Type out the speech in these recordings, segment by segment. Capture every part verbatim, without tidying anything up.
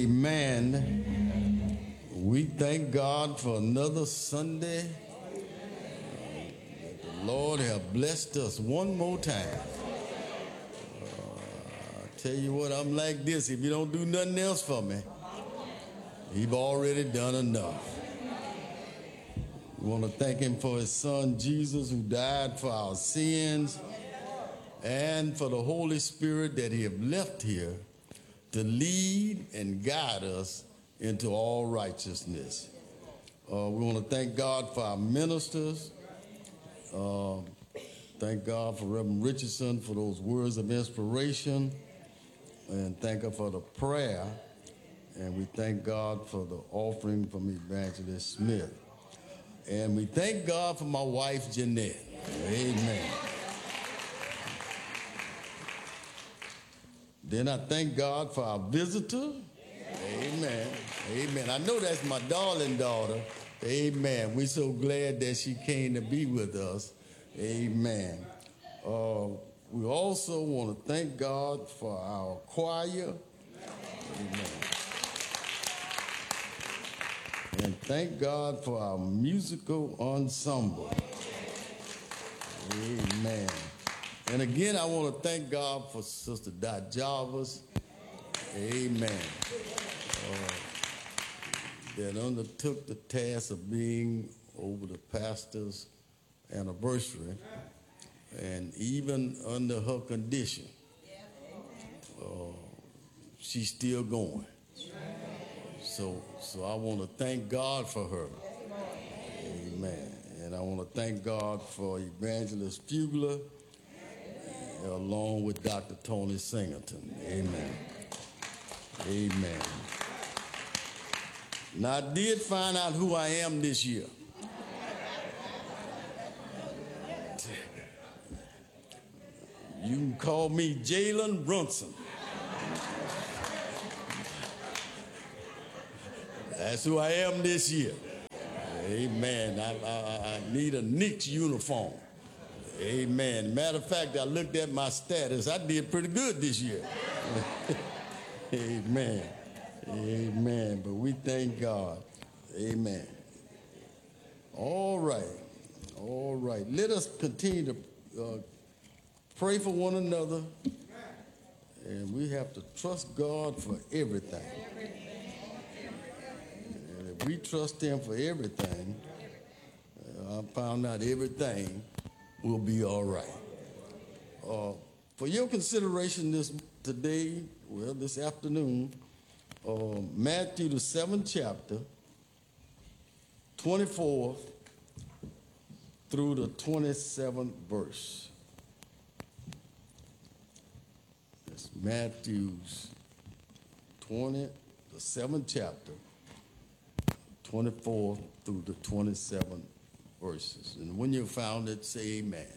Amen. We thank God for another Sunday. The Lord have blessed us one more time. Uh, I tell you what, I'm like this. If you don't do nothing else for me, you've already done enough. We want to thank him for his son, Jesus, who died for our sins, and for the Holy Spirit that he have left here to lead and guide us into all righteousness. Uh, we want to thank God for our ministers. Uh, thank God for Reverend Richardson for those words of inspiration. And thank her for the prayer. And we thank God for the offering from Evangelist Smith. And we thank God for my wife, Jeanette. Amen. Then I thank God for our visitor. Amen. Amen. I know that's my darling daughter. Amen. We're so glad that she came to be with us. Amen. Uh, we also want to thank God for our choir. Amen. And thank God for our musical ensemble. Amen. And again, I want to thank God for Sister Dot Jarvis. Amen. Uh, that undertook the task of being over the pastor's anniversary. And even under her condition, uh, she's still going. So, so I want to thank God for her. Amen. And I want to thank God for Evangelist Fugler, along with Doctor Tony Singleton. Amen. Amen. Now, I did find out who I am this year. You can call me Jalen Brunson. That's who I am this year. Amen. I, I, I need a Knicks uniform. Amen. Matter of fact, I looked at my status. I did pretty good this year. Amen. Amen. But we thank God. Amen. All right. All right. Let us continue to uh, pray for one another. And we have to trust God for everything. And if we trust him for everything, uh, I found out everything will be all right. Uh, for your consideration this today, well, this afternoon, uh, Matthew the seventh chapter, twenty-fourth through the twenty-seventh verse. It's Matthew's twenty, the seventh chapter, twenty-fourth through the twenty-seventh verses. And when you found it, say amen. Amen.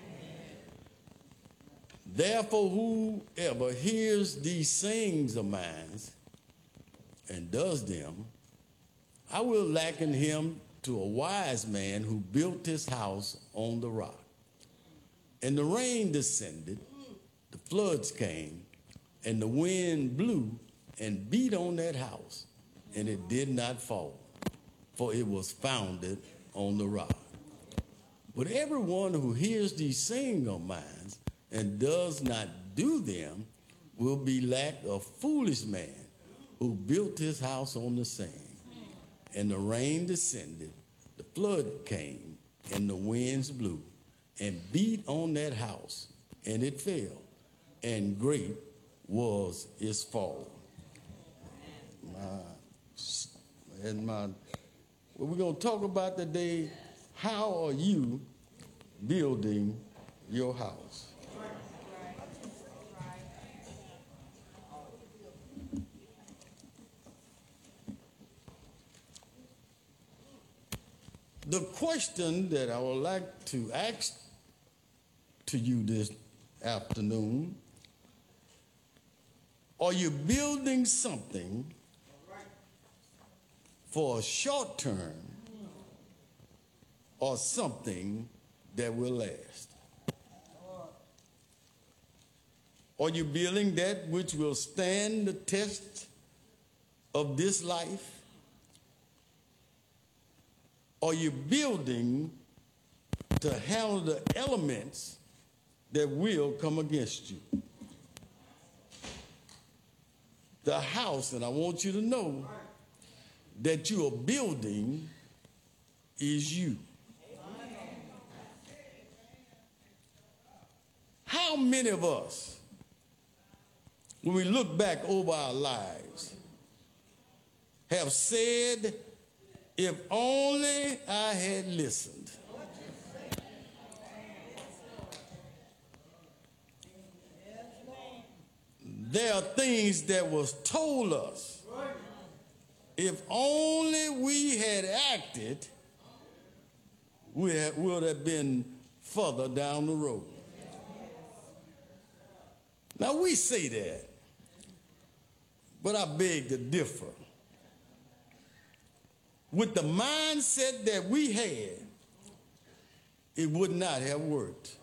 Therefore, whoever hears these sayings of mine and does them, I will liken him to a wise man who built his house on the rock. And the rain descended, the floods came, and the wind blew and beat on that house, and it did not fall, for it was founded on the rock. But everyone who hears these sayings of mine and does not do them will be like a foolish man who built his house on the sand. And the rain descended, the flood came, and the winds blew and beat on that house, and it fell, and great was its fall. My, and my What we're going to talk about today, how are you building your house? The question that I would like to ask to you this afternoon, are you building something for a short term or something that will last? Are you building that which will stand the test of this life? Are you building to handle the elements that will come against you? The house, and I want you to know that you are building is you. How many of us, when we look back over our lives, have said, if only I had listened? There are things that was told us. If only we had acted, we had, would have been further down the road. Now we say that, but I beg to differ. With the mindset that we had, it would not have worked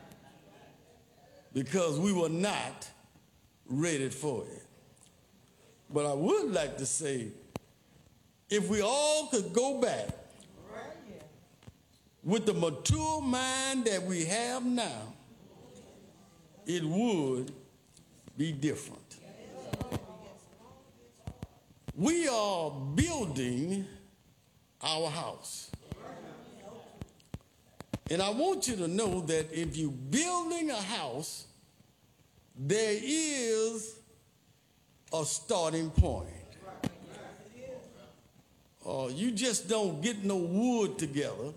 because we were not ready for it. But I would like to say, if we all could go back with the mature mind that we have now, it would be different. We are building our house. And I want you to know that if you're building a house, there is a starting point. Uh, you just don't get no wood together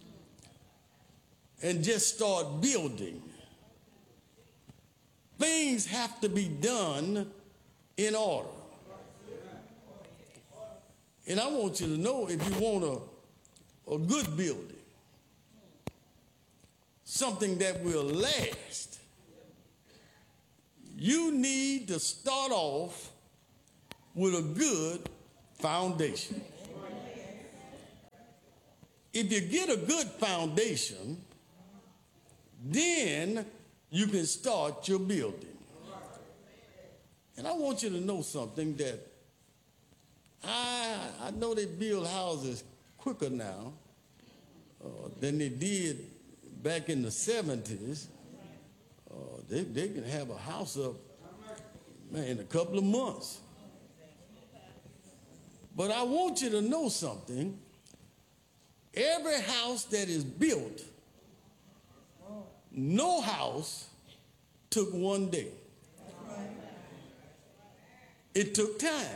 and just start building. Things have to be done in order. And I want you to know, if you want a, a good building, something that will last, you need to start off with a good foundation. If you get a good foundation, then you can start your building. And I want you to know something, that I, I know they build houses quicker now uh, than they did back in the seventies. Uh, they, they can have a house up, man, in a couple of months. But I want you to know something. Every house that is built, no house took one day. It took time.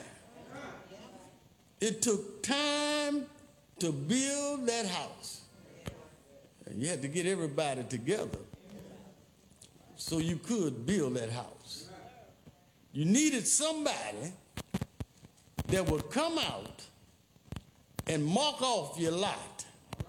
It took time to build that house. And you had to get everybody together so you could build that house. You needed somebody that would come out and mark off your lot.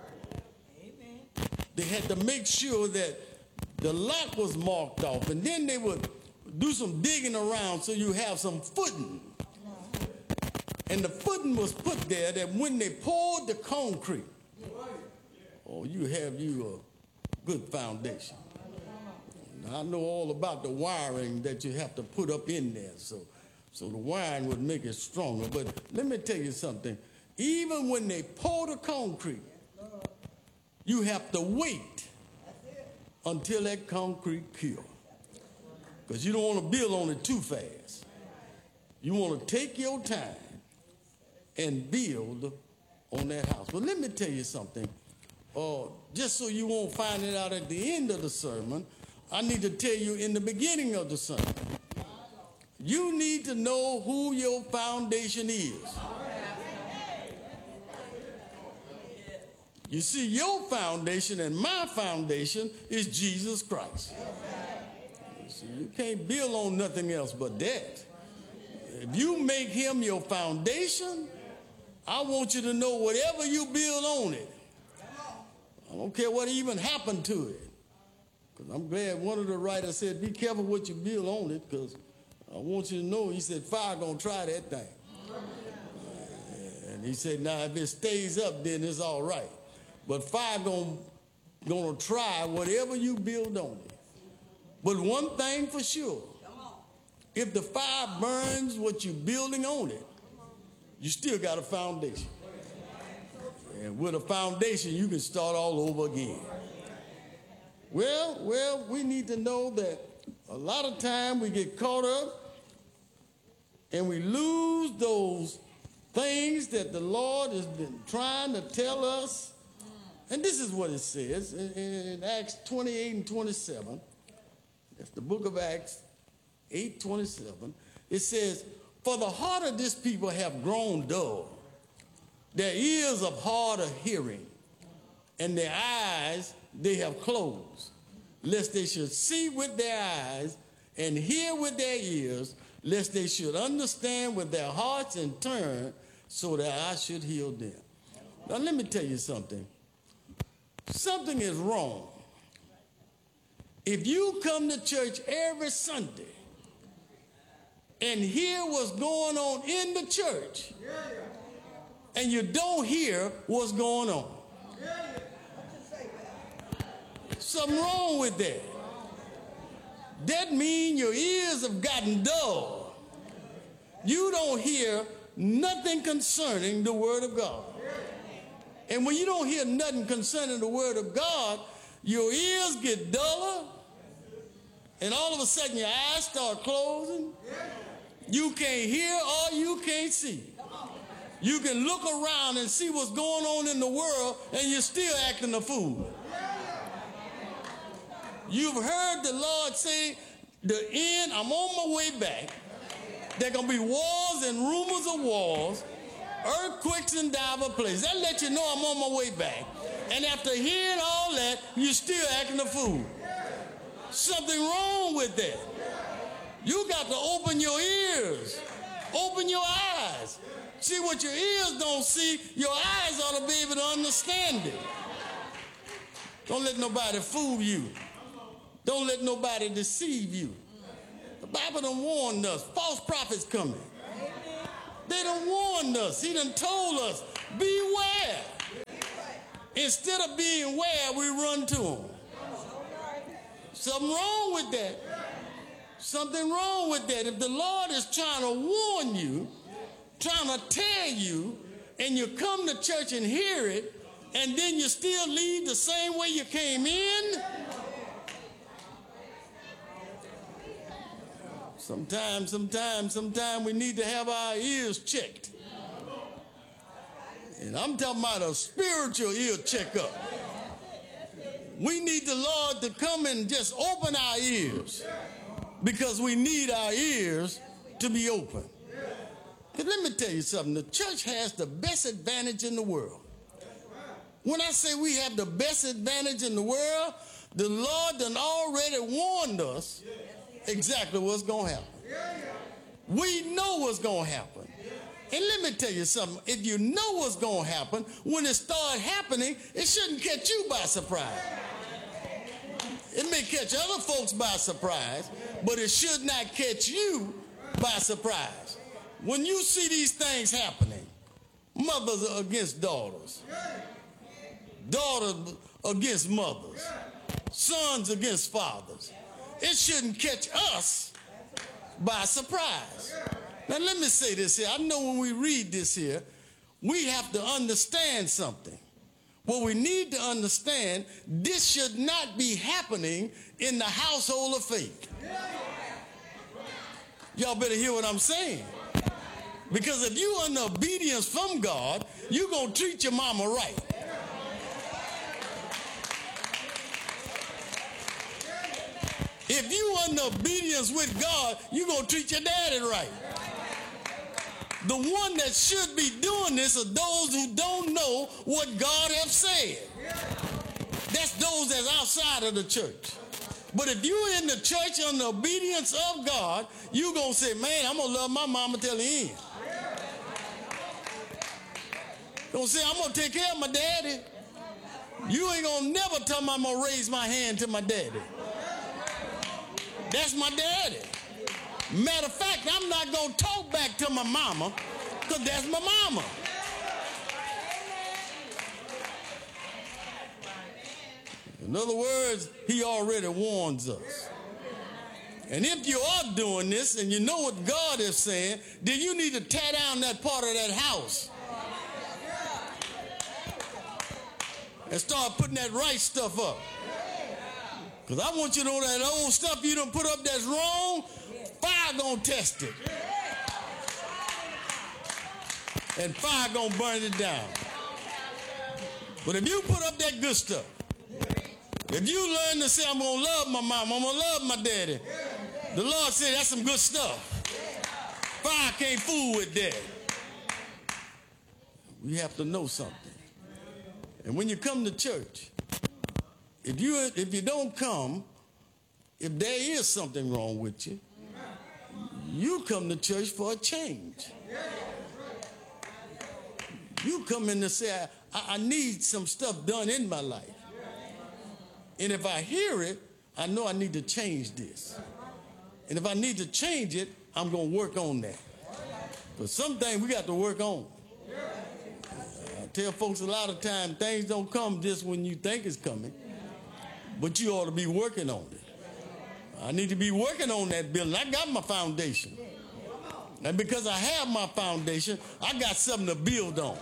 They had to make sure that the lot was marked off, and then they would do some digging around so you have some footing. And the footing was put there that when they poured the concrete, oh, you have you a good foundation. Now, I know all about the wiring that you have to put up in there, so, so the wiring would make it stronger. But let me tell you something. Even when they pour the concrete, you have to wait until that concrete cures. Because you don't want to build on it too fast. You want to take your time and build on that house. But let me tell you something. Uh, just so you won't find it out at the end of the sermon, I need to tell you in the beginning of the sermon. You need to know who your foundation is. You see, your foundation and my foundation is Jesus Christ. You see, you can't build on nothing else but that. If you make him your foundation, I want you to know whatever you build on it, I don't care what even happened to it. Because I'm glad one of the writers said, be careful what you build on it, because I want you to know, he said, fire gonna try that thing. And he said, now if it stays up, then it's all right. But fire gonna, gonna try whatever you build on it. But one thing for sure, if the fire burns what you're building on it, you still got a foundation. And with a foundation, you can start all over again. Well, well, we need to know that a lot of time we get caught up and we lose those things that the Lord has been trying to tell us. And this is what it says in, in Acts twenty-eight and twenty-seven. That's the book of Acts eight twenty-seven. It says, for the heart of this people have grown dull, their ears of hard of hearing, and their eyes they have closed, lest they should see with their eyes and hear with their ears, lest they should understand with their hearts and turn, so that I should heal them. Now let me tell you something. Something is wrong. If you come to church every Sunday and hear what's going on in the church, and you don't hear what's going on, something wrong with that. That means your ears have gotten dull. You don't hear nothing concerning the Word of God. And when you don't hear nothing concerning the Word of God, your ears get duller, and all of a sudden your eyes start closing. You can't hear or you can't see. You can look around and see what's going on in the world, and you're still acting a fool. You've heard the Lord say, the end, I'm on my way back. There are going to be wars and rumors of wars, earthquakes in diverse places. That let you know I'm on my way back. And after hearing all that, you're still acting a fool. Something wrong with that. You got to open your ears, open your eyes. See what your ears don't see, your eyes ought to be able to understand it. Don't let nobody fool you. Don't let nobody deceive you. The Bible done warned us. False prophets coming. They done warned us. He done told us, beware. Instead of being aware, we run to him. Something wrong with that. Something wrong with that. If the Lord is trying to warn you, trying to tell you, and you come to church and hear it, and then you still leave the same way you came in, Sometimes, sometimes, sometimes we need to have our ears checked. And I'm talking about a spiritual ear checkup. We need the Lord to come and just open our ears, because we need our ears to be open. Because let me tell you something. The church has the best advantage in the world. When I say we have the best advantage in the world, the Lord done already warned us exactly what's going to happen. We know what's going to happen. And let me tell you something. If you know what's going to happen, when it starts happening, it shouldn't catch you by surprise. It may catch other folks by surprise, but it should not catch you by surprise. When you see these things happening, mothers against daughters, daughters against mothers, sons against fathers, it shouldn't catch us by surprise. Now let me say this here. I know when we read this here, we have to understand something. What we need to understand, this should not be happening in the household of faith. Y'all better hear what I'm saying. Because if you under obedience from God, you're going to treat your mama right. If you under obedience with God, you're going to treat your daddy right. The one that should be doing this are those who don't know what God has said. That's those that's outside of the church. But if you're in the church under obedience of God, you're going to say, man, I'm going to love my mama till the end. You're going to say, I'm going to take care of my daddy. You ain't going to never tell me I'm going to raise my hand to my daddy. That's my daddy. Matter of fact, I'm not going to talk back to my mama, because that's my mama. In other words, he already warns us. And if you are doing this and you know what God is saying, then you need to tear down that part of that house and start putting that right stuff up. Because I want you to know that old stuff you done put up that's wrong, fire gonna test it. And fire gonna burn it down. But if you put up that good stuff, if you learn to say, I'm gonna love my mom, I'm gonna love my daddy, the Lord said that's some good stuff. Fire can't fool with that. We have to know something. And when you come to church, if you if you don't come, if there is something wrong with you, you come to church for a change. You come in to say, I, I need some stuff done in my life. And if I hear it, I know I need to change this. And if I need to change it, I'm going to work on that. But some things we got to work on. I tell folks a lot of times, things don't come just when you think it's coming, but you ought to be working on it. I need to be working on that building. I got my foundation. And because I have my foundation, I got something to build on.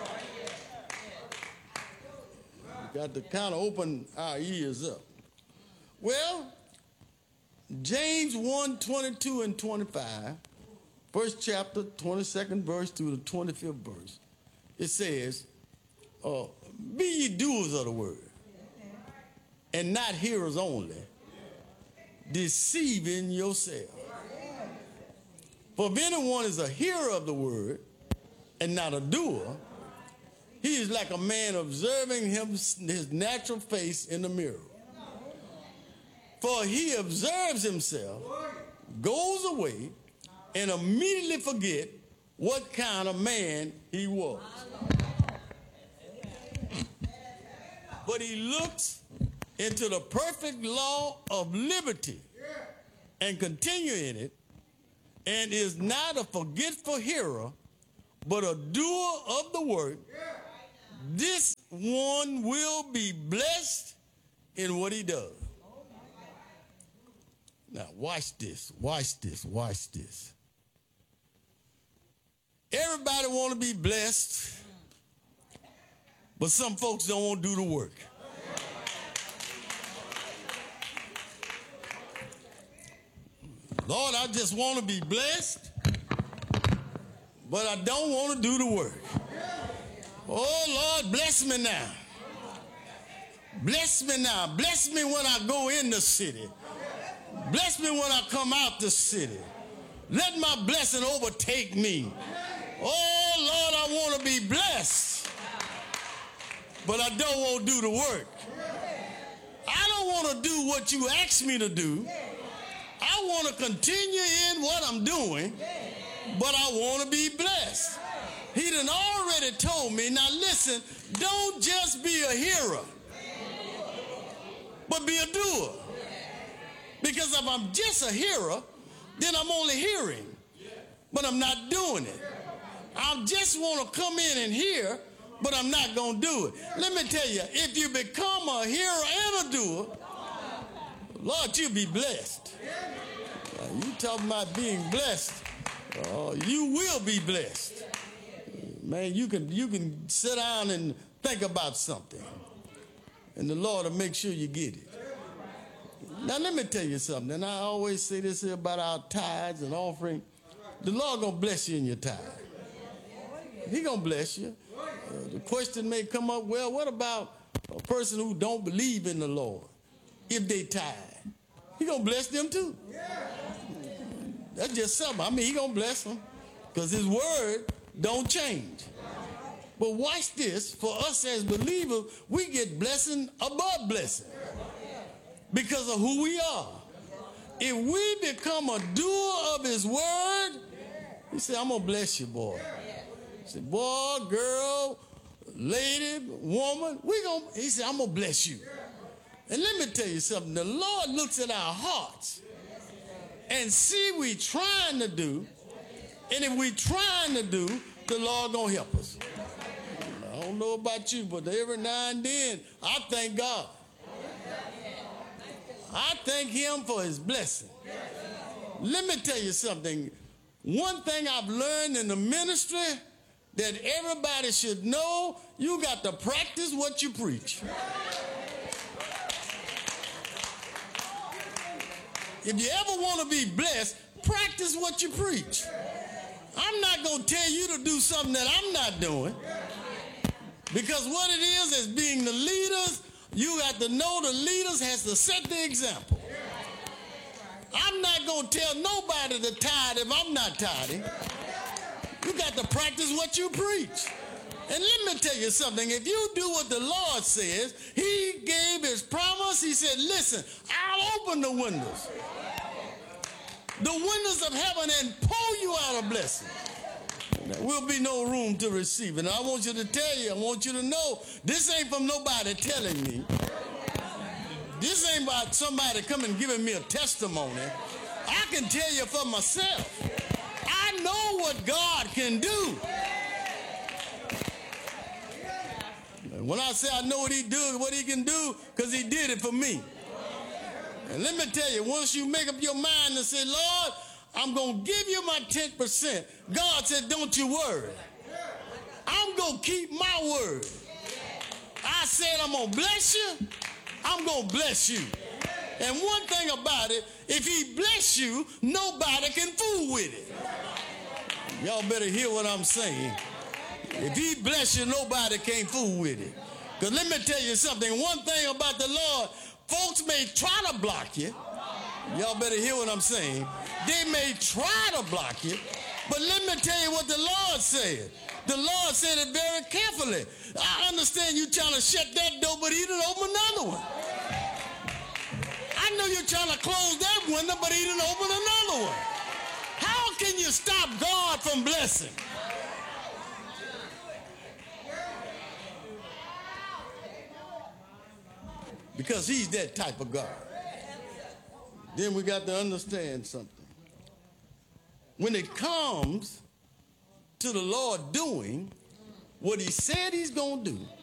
We got to kind of open our ears up. Well, James one, twenty-two and twenty-five, first chapter, twenty-second verse through the twenty-fifth verse, it says, uh, be ye doers of the word, and not hearers only, deceiving yourself. For if anyone is a hearer of the word and not a doer, he is like a man observing him, his natural face in the mirror. For he observes himself, goes away, and immediately forget what kind of man he was. But he looks into the perfect law of liberty and continue in it, and is not a forgetful hearer, but a doer of the work. This one will be blessed in what he does. Now, watch this, watch this, watch this. Everybody want to be blessed, but some folks don't want to do the work. Lord, I just want to be blessed, but I don't want to do the work. Oh, Lord, bless me now. Bless me now. Bless me when I go in the city. Bless me when I come out the city. Let my blessing overtake me. Oh, Lord, I want to be blessed, but I don't want to do the work. I don't want to do what you asked me to do. I want to continue in what I'm doing, but I want to be blessed. He done already told me, now listen, don't just be a hearer, but be a doer. Because if I'm just a hearer, then I'm only hearing, but I'm not doing it. I just want to come in and hear, but I'm not going to do it. Let me tell you, if you become a hearer and a doer, Lord, you'll be blessed. Uh, you talking about being blessed, uh, you will be blessed. Man, you can, you can sit down and think about something, and the Lord will make sure you get it. Now, let me tell you something, and I always say this here about our tithes and offering. The Lord going to bless you in your tithe. He going to bless you. Uh, the question may come up, well, what about a person who don't believe in the Lord? If they tithe, he going to bless them too. That's just something. I mean, he going to bless them because his word don't change. But watch this. For us as believers, we get blessing above blessing because of who we are. If we become a doer of his word, he said, I'm going to bless you, boy. He said, boy, girl, lady, woman, we gonna, he said, I'm going to bless you. And let me tell you something. The Lord looks at our hearts and see we trying to do, and if we trying to do, the Lord going to help us. I don't know about you, but every now and then, I thank God. I thank him for his blessing. Let me tell you something. One thing I've learned in the ministry that everybody should know, you got to practice what you preach. If you ever want to be blessed, practice what you preach. I'm not going to tell you to do something that I'm not doing. Because what it is, as being the leaders, you got to know the leaders has to set the example. I'm not going to tell nobody to tithe if I'm not tithing. You got to practice what you preach. And let me tell you something. If you do what the Lord says, he gave his promise. He said, listen, I'll open the windows. The windows of heaven and pour you out a blessing. There will be no room to receive it. And I want you to tell you, I want you to know, this ain't from nobody telling me. This ain't about somebody coming and giving me a testimony. I can tell you for myself. I know what God can do. When I say I know what he do, what he can do, because he did it for me. And let me tell you, once you make up your mind and say, Lord, I'm going to give you my ten percent, God said, don't you worry. I'm going to keep my word. I said I'm going to bless you, I'm going to bless you. And one thing about it, if he bless you, nobody can fool with it. Y'all better hear what I'm saying. If he bless you, nobody can fool with it. Because let me tell you something. One thing about the Lord, folks may try to block you. Y'all better hear what I'm saying. They may try to block you, but let me tell you what the Lord said. The Lord said it very carefully. I understand you trying to shut that door, but he didn't open another one. I know you're trying to close that window, but he didn't open another one. How can you stop God from blessing? Because he's that type of God. Then we got to understand something. When it comes to the Lord doing what he said he's going to do,